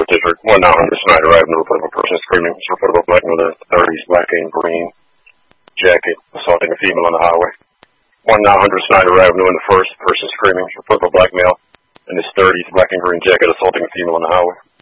Fourth District, 1900 Snyder Avenue, report of a person screaming, report of a black male in the 30s, black and green jacket, assaulting a female on the highway. 1900 Snyder Avenue in the first, person screaming, report of a black male in his 30s, black and green jacket, assaulting a female on the highway.